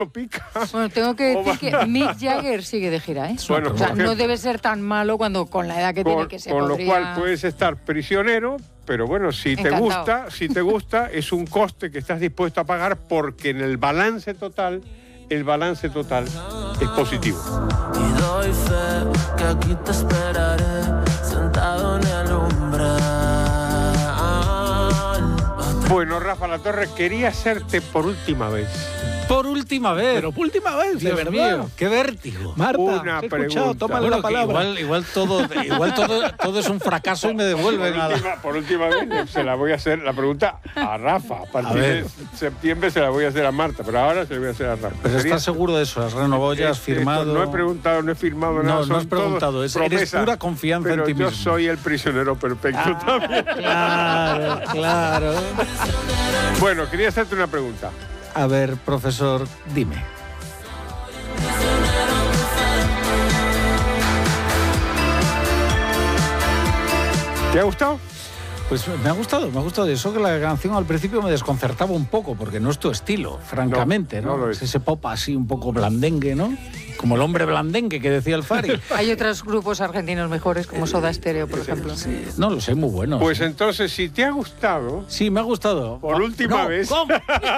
pica. Bueno, tengo que decir que Mick Jagger sigue de gira, ¿eh? Bueno, o sea, no debe ser tan malo cuando con la edad que tiene que ser. Con lo cual puedes estar prisionero, pero bueno, si te gusta, es un coste que estás dispuesto a pagar porque en el balance total es positivo. Y doy fe que aquí te esperaré, sentado en el umbral. Bueno, Rafa La Torre, quería hacerte por última vez. Por última vez. Pero por última vez, Dios de verdad. mío, qué vértigo. Marta, una te he escuchado, pregunta. tómale la palabra. Igual todo es un fracaso y me devuelven Por última vez se la voy a hacer la pregunta a Rafa. A partir de septiembre se la voy a hacer a Marta, pero ahora se la voy a hacer a Rafa. Pero ¿estás seguro de eso? ¿Has renovado ya? ¿Has firmado? No he preguntado, no he firmado nada. No has preguntado. Eres pura confianza en ti mismo. Yo soy el prisionero perfecto también. Claro. Bueno, quería hacerte una pregunta. A ver, profesor, dime. ¿Te ha gustado? Pues me ha gustado. Eso que la canción al principio me desconcertaba un poco, porque no es tu estilo, francamente, ¿no? No lo es. Ese pop así un poco blandengue, ¿no? Como el hombre blandengue que decía el Fari. Hay otros grupos argentinos mejores, como Soda Stereo, por ejemplo. Sí, no lo sé, muy buenos. Pues entonces, si te ha gustado... Sí, me ha gustado. Por última vez... ¿Cómo?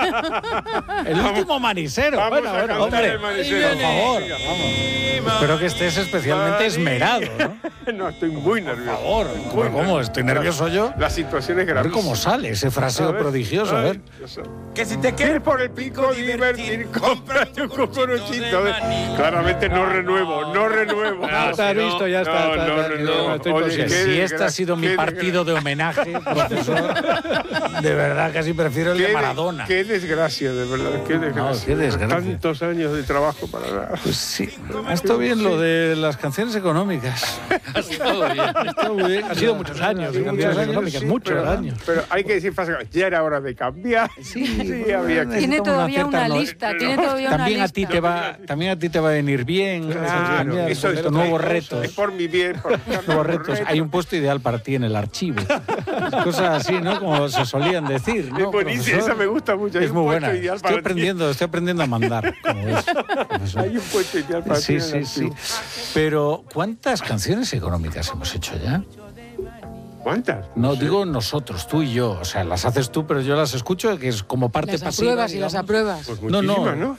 El último manisero. Vamos a cantar hombre, el manisero. por favor, vamos. Espero que estés especialmente esmerado, ¿no? No, estoy muy nervioso. Por favor. ¿Cómo? ¿Estoy nervioso yo? La situación es A ver grave. cómo sale ese fraseo prodigioso, a ver. Que si te quieres por el pico divertir, cómprate un cucuruchito. Claramente no renuevo. Ya está visto, ya está. No. Estoy Oye, consciente. Si este ha sido mi partido de homenaje, profesor, de verdad casi prefiero el de Maradona. Qué desgracia, de verdad, qué desgracia. No, qué desgracia. Tantos años de trabajo para nada. Pues sí, ha estado bien lo de las canciones económicas. Ha estado muy bien. Ha sido muchos años, canciones económicas, muchos años. Pero hay que decir fácil, ya era hora de cambiar. Sí, había que... Tiene todavía una lista, También a ti te va a venir bien. Claro, eso es nuevos retos. Es por mi bien. Nuevos retos. Hay un puesto ideal para ti en el archivo. Cosas así, ¿no? Como se solían decir, ¿no? Es buenísima, esa me gusta mucho. Es muy buena. Estoy aprendiendo a mandar, como ves. Hay un puesto ideal para ti. Sí. Pero, ¿cuántas canciones económicas hemos hecho ya? ¿Cuántas? No, digo nosotros, tú y yo. O sea, las haces tú, pero yo las escucho, que es como parte las pasiva. apruebas y las apruebas. Pues muchísimas, ¿no?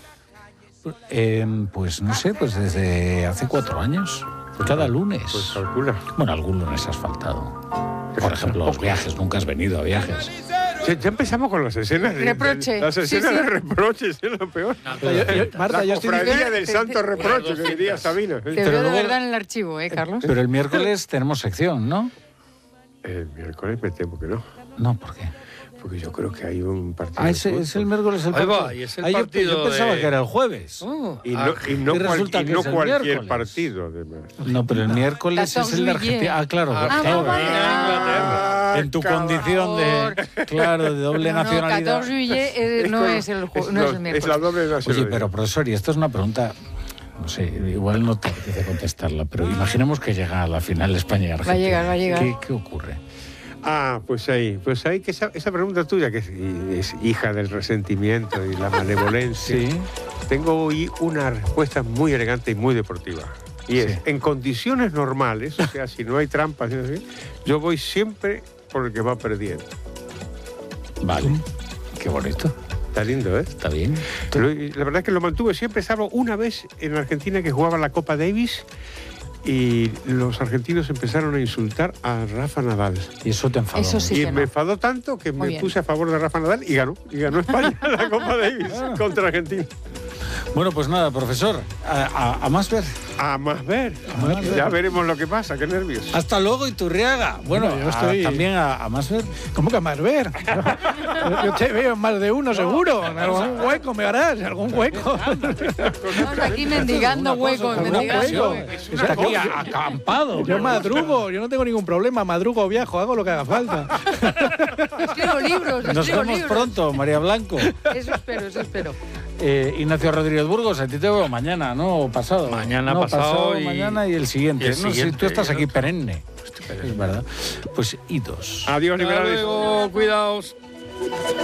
Pues no sé, pues desde hace 4 años. Cada lunes. Pues calcula. Bueno, algún lunes has faltado. Por ejemplo, los viajes, nunca has venido a viajes. Ya empezamos con las escenas de reproche. Las escenas de reproches, es lo peor. Marta, la yo estoy cofradía del santo reproche, que diría Sabina. Te veo de verdad en el archivo, Carlos. Pero el miércoles tenemos sección, ¿no? El miércoles me temo que no. No, ¿por qué? Porque yo creo que hay un partido. Ah, es el miércoles el Ahí partido. va, y es el Yo partido pensaba de- que era el jueves. Y no resulta que es el cualquier miércoles. partido, además. No, pero el miércoles es el de Argentina. Ah, claro. claro. Inglaterra. En tu condición de doble nacionalidad. 14 juillet no es el miércoles. Es la doble nacionalidad. Oye, pero profesor, y esto es una pregunta, no sé, igual no te apetece contestarla, pero imaginemos que llega a la final España y Argentina. Va a llegar. ¿Qué ocurre? Pues ahí que esa pregunta tuya, que es hija del resentimiento y la malevolencia, Sí. tengo hoy una respuesta muy elegante y muy deportiva. Y es, en condiciones normales, o sea, si no hay trampas, yo voy siempre por el que va perdiendo. Vale, qué bonito. Está lindo, ¿eh? Está bien. Pero la verdad es que lo mantuve siempre, salvo una vez en Argentina que jugaba la Copa Davis y los argentinos empezaron a insultar a Rafa Nadal. Y eso te enfadó. Eso sí. Y que me no. enfadó tanto que Muy me bien. puse a favor de Rafa Nadal y ganó España la Copa Davis contra Argentina. Bueno, pues nada, profesor, a más ver. A más ver. Ya veremos lo que pasa, qué nervios. Hasta luego, Iturriaga. Bueno, Bueno, yo estoy- también a más ver. ¿Cómo que más ver? Yo te veo en más de uno, seguro. En algún hueco me harás, algún hueco. Estamos aquí mendigando huecos, cosa, mendigando hueco. huecos. Está aquí acampado. Yo madrugo, yo no tengo ningún problema. Madrugo, viajo, hago lo que haga falta. Escribo libros, Nos escribo vemos libros. pronto, María Blanco. Eso espero. Ignacio Rodríguez Burgos, a ti te veo mañana, ¿no? O pasado. Mañana, No, pasado y- mañana y el siguiente. y el No, si siguiente, tú estás y el aquí otro. perenne. Es verdad. Pues idos. Adiós, Hasta liberales. luego, cuidaos.